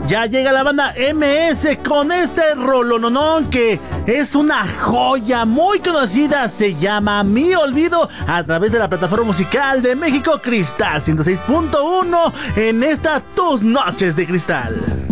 Ya llega la banda MS con este rolononón que es una joya muy conocida. Se llama Mi Olvido a través de la plataforma musical de México Cristal 106.1 en esta Tus Noches de Cristal.